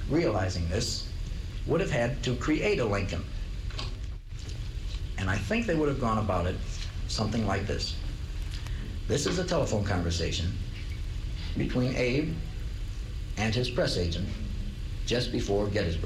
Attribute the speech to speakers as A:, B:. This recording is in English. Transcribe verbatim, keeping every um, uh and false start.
A: realizing this, would have had to create a Lincoln. And I think they would have gone about it something like this. This is a telephone conversation between Abe and his press agent just before Gettysburg.